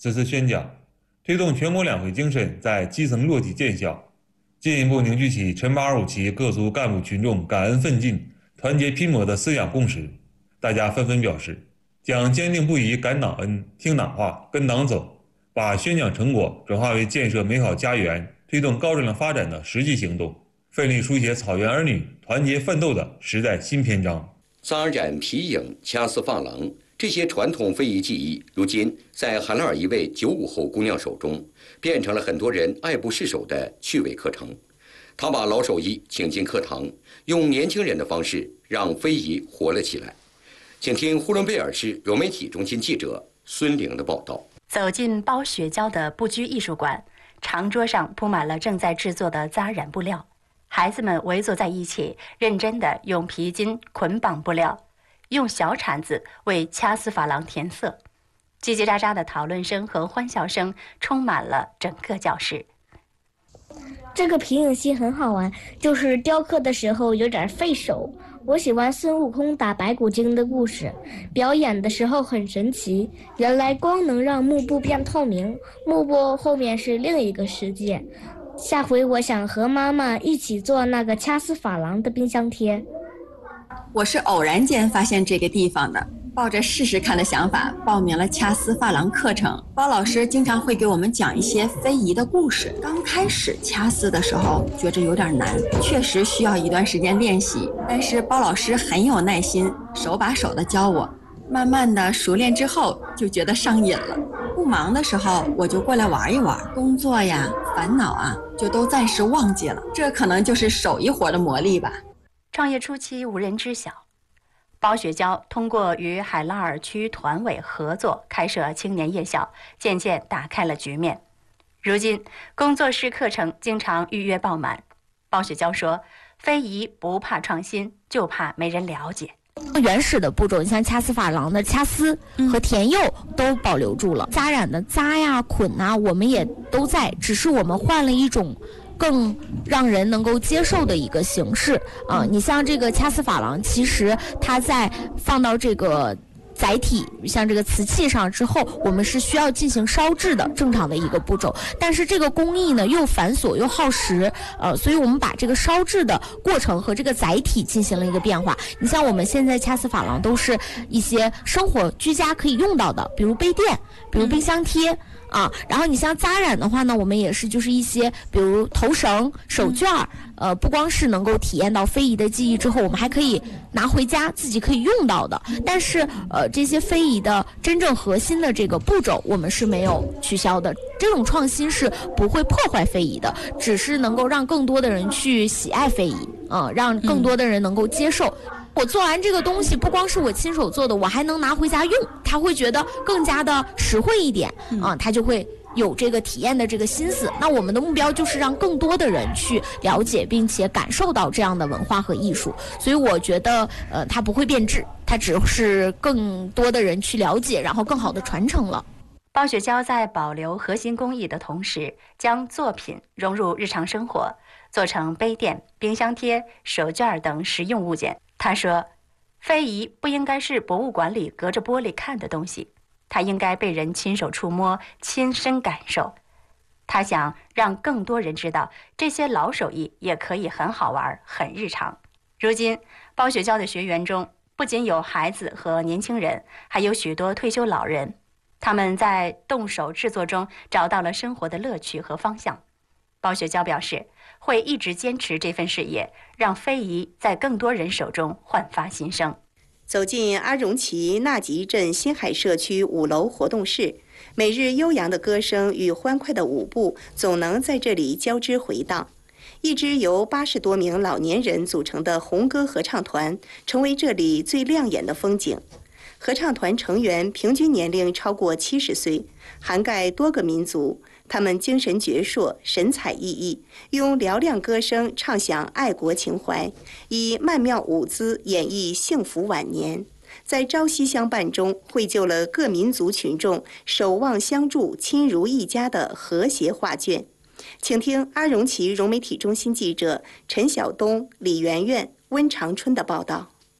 此次宣讲推动全国两会精神在基层落地见效，进一步凝聚起陈八2.5期各族干部群众感恩奋进、团结拼搏的思想共识。大家纷纷表示，将坚定不移感党恩、听党话、跟党走，把宣讲成果转化为建设美好家园、推动高质量发展的实际行动，奋力书写草原儿女团结奋斗的时代新篇章。 扎染皮影、掐丝珐琅这些传统非遗技艺，如今在韩拉尔一位95后姑娘手中，变成了很多人爱不释手的趣味课程。她把老手艺请进课堂，用年轻人的方式让非遗活了起来。请听呼伦贝尔市融媒体中心记者孙玲的报道。 走进包雪娇的不拘艺术馆，长桌上铺满了正在制作的扎染布料，孩子们围坐在一起，认真地用皮筋捆绑布料，用小铲子为掐丝珐琅填色。叽叽喳喳的讨论声和欢笑声充满了整个教室。 这个皮影戏很好玩，就是雕刻的时候有点费手。我喜欢孙悟空打白骨精的故事，表演的时候很神奇，原来光能让幕布变透明，幕布后面是另一个世界。下回我想和妈妈一起做那个掐丝珐琅的冰箱贴。 我是偶然间发现这个地方的，抱着试试看的想法报名了掐丝珐琅课程。包老师经常会给我们讲一些非遗的故事。刚开始掐丝的时候觉着有点难，确实需要一段时间练习，但是包老师很有耐心，手把手的教我，慢慢的熟练之后就觉得上瘾了。不忙的时候我就过来玩一玩，工作呀烦恼啊就都暂时忘记了，这可能就是手艺活的魔力吧。 创业初期无人知晓，包雪娇通过与海拉尔区团委合作开设青年夜校，渐渐打开了局面。如今工作室课程经常预约爆满。包雪娇说，非遗不怕创新，就怕没人了解。 原始的步骤，你像掐丝珐琅的掐丝和填釉都保留住了，扎染的扎呀捆啊我们也都在，只是我们换了一种更让人能够接受的一个形式啊。你像这个掐丝珐琅，其实它在放到这个载体像这个瓷器上之后，我们是需要进行烧制的正常的一个步骤，但是这个工艺呢又繁琐又耗时，所以我们把这个烧制的过程和这个载体进行了一个变化。你像我们现在掐丝珐琅都是一些生活居家可以用到的，比如杯垫，比如冰箱贴啊，然后你像扎染的话呢，我们也是就是一些比如头绳、手绢不光是能够体验到非遗的技艺之后，我们还可以拿回家自己可以用到的。但是这些非遗的真正核心的这个步骤我们是没有取消的，这种创新是不会破坏非遗的，只是能够让更多的人去喜爱非遗让更多的人能够接受。我做完这个东西不光是我亲手做的，我还能拿回家用，他会觉得更加的实惠一点他就会有这个体验的这个心思。那我们的目标就是让更多的人去了解并且感受到这样的文化和艺术，所以我觉得它不会变质，它只是更多的人去了解，然后更好的传承了。 包雪娇在保留核心工艺的同时，将作品融入日常生活，做成杯垫、冰箱贴、手绢等实用物件。她说，非遗不应该是博物馆里隔着玻璃看的东西，它应该被人亲手触摸、亲身感受。她想让更多人知道，这些老手艺也可以很好玩、很日常。如今，包雪娇的学员中不仅有孩子和年轻人，还有许多退休老人。他们在动手制作中找到了生活的乐趣和方向。包雪娇表示，会一直坚持这份事业，让非遗在更多人手中焕发新生。 走进阿荣旗纳吉镇新海社区5楼活动室，每日悠扬的歌声与欢快的舞步总能在这里交织回荡。一支由80多名老年人组成的红歌合唱团，成为这里最亮眼的风景。合唱团成员平均年龄超过70岁，涵盖多个民族。他们精神矍铄，神采奕奕，用嘹亮歌声唱响爱国情怀，以曼妙舞姿演绎幸福晚年。在朝夕相伴中，绘就了各民族群众守望相助、亲如一家的和谐画卷。请听阿荣旗融媒体中心记者陈晓东、李媛媛、温长春的报道。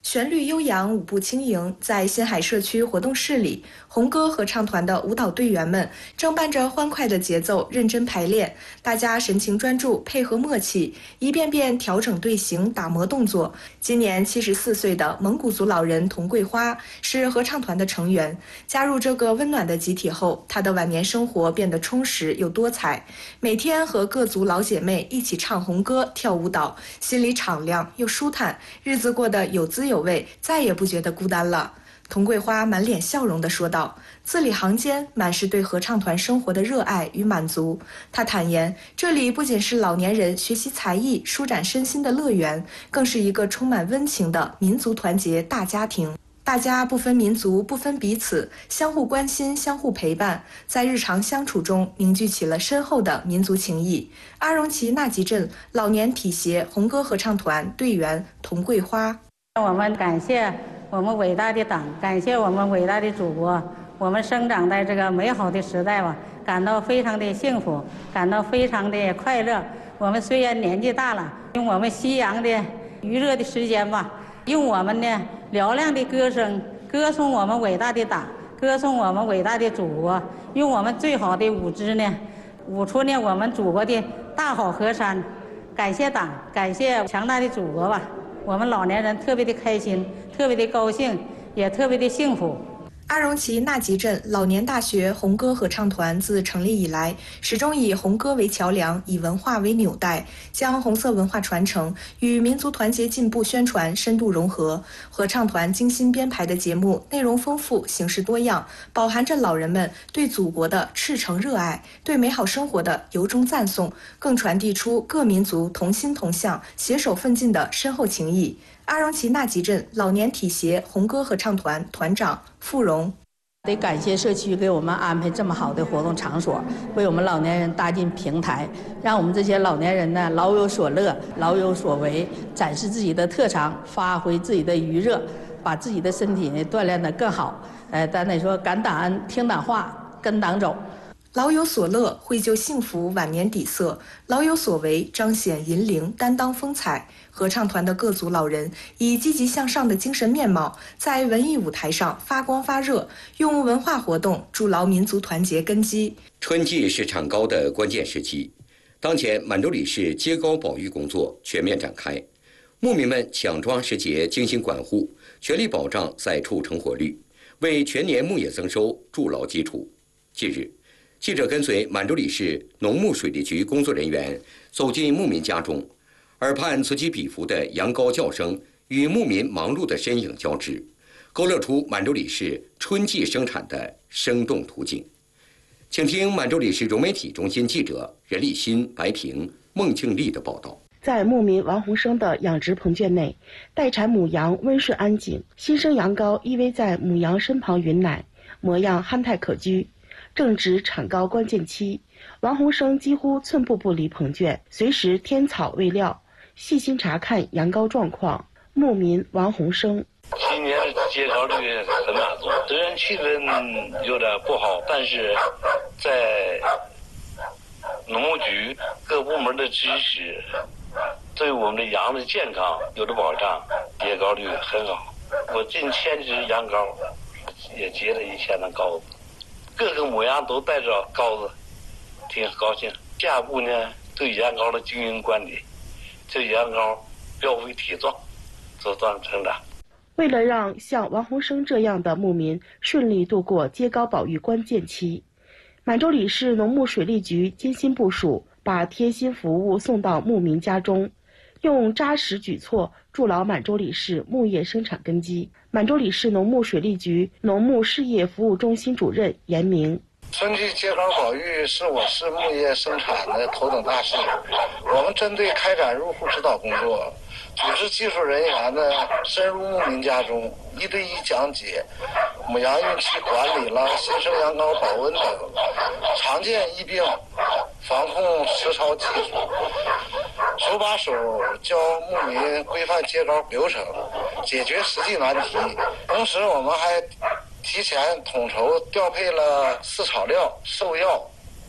旋律悠扬，舞步轻盈，在新海社区活动室里，红歌合唱团的舞蹈队员们正伴着欢快的节奏认真排练，大家神情专注，配合默契，一遍遍调整队形，打磨动作。今年74岁的蒙古族老人佟桂花是合唱团的成员，加入这个温暖的集体后，她的晚年生活变得充实又多彩，每天和各族老姐妹一起唱红歌、跳舞蹈，心里敞亮又舒坦，日子过得有滋有味，再也不觉得孤单了。佟桂花满脸笑容地说道，字里行间满是对合唱团生活的热爱与满足。她坦言，这里不仅是老年人学习才艺、舒展身心的乐园，更是一个充满温情的民族团结大家庭。大家不分民族，不分彼此，相互关心，相互陪伴，在日常相处中凝聚起了深厚的民族情谊。阿荣旗纳吉镇老年体协红歌合唱团队员佟桂花， 我们感谢我们伟大的党，感谢我们伟大的祖国，我们生长在这个美好的时代吧，感到非常的幸福，感到非常的快乐。我们虽然年纪大了，用我们西洋的娱乐的时间吧，用我们的嘹亮的歌声歌颂我们伟大的党，歌颂我们伟大的祖国，用我们最好的舞姿呢，舞出呢我们祖国的大好河山。感谢党，感谢强大的祖国吧。我们老年人特别的开心，特别的高兴，也特别的幸福。 阿荣旗纳吉镇老年大学红歌合唱团自成立以来，始终以红歌为桥梁，以文化为纽带，将红色文化传承与民族团结进步宣传深度融合。合唱团精心编排的节目内容丰富，形式多样，饱含着老人们对祖国的赤诚热爱，对美好生活的由衷赞颂，更传递出各民族同心同向、携手奋进的深厚情谊。阿荣旗纳吉镇老年体协红歌合唱团团长傅荣， 得感谢社区给我们安排这么好的活动场所，为我们老年人搭建平台，让我们这些老年人呢老有所乐，老有所为，展示自己的特长，发挥自己的余热，把自己的身体呢锻炼得更好。咱得说感党恩，听党话，跟党走。 老有所乐，绘就幸福晚年底色；老有所为，彰显银铃担当风采。合唱团的各族老人以积极向上的精神面貌，在文艺舞台上发光发热，用文化活动筑牢民族团结根基。 春季是产高的关键时期，当前满洲里市秸秆保育工作全面展开，牧民们抢抓时节精心管护，全力保障栽畜成活率，为全年牧业增收筑牢基础。近日，记者跟随满洲里市农牧水利局工作人员走进牧民家中，耳畔此起彼伏的羊羔叫声与牧民忙碌的身影交织，勾勒出满洲里市春季生产的生动图景。请听满洲里市融媒体中心记者任立新、白平、孟庆丽的报道。 在牧民王洪生的养殖棚圈内，待产母羊温顺安静，新生羊羔依偎在母羊身旁吮奶，模样憨态可掬。正值产高关键期，王洪生几乎寸步不离棚圈，随时添草喂料，细心查看羊羔状况。牧民王洪生： 今年秸秆率很满足，虽然气温有点不好，但是在农牧局各部门的支持，对我们的羊的健康有了保障，秸秆率很好。我近1000只羊羔也结了1000的羔子，各个母羊都带着羔子，挺高兴。下一步呢，对羊羔的经营管理，这羊羔膘肥体壮，茁壮成长。 为了让像王洪生这样的牧民顺利度过秸秆保育关键期，满洲里市农牧水利局精心部署，把贴心服务送到牧民家中，用扎实举措筑牢满洲里市牧业生产根基。满洲里市农牧水利局农牧事业服务中心主任严明： 春季秸秆保育是我市牧业生产的头等大事，我们针对开展入户指导工作，组织技术人员呢深入牧民家中，一对一讲解母羊孕期管理了、新生羊羔保温等常见疫病防控实操技术，手把手教牧民规范秸秆流程，解决实际难题。同时，我们还提前统筹调配了饲草料、兽药、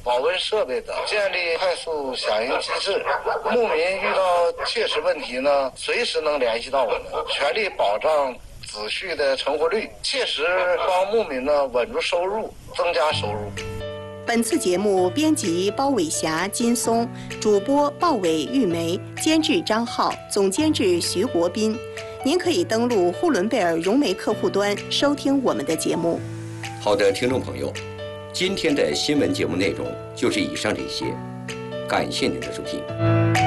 保温设备等，建立快速响应机制。牧民遇到切实问题呢，随时能联系到我们，全力保障子序的成活率，切实帮牧民呢稳住收入，增加收入。 本次节目编辑包伟霞、金松，主播鲍伟、玉梅，监制张浩，总监制徐国斌。您可以登录呼伦贝尔融媒客户端收听我们的节目。 好的，听众朋友，今天的新闻节目内容就是以上这些，感谢您的收听。